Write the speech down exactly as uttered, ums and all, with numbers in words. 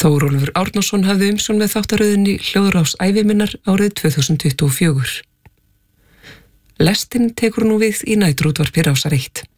Þórólfur Árnason hafði umsjón með þáttaröðinni Hljóðrás æviminnar árið tvö þúsund tuttugu og fjögur. Lestin tekur nú við í næturútvarpi Rásar eitt.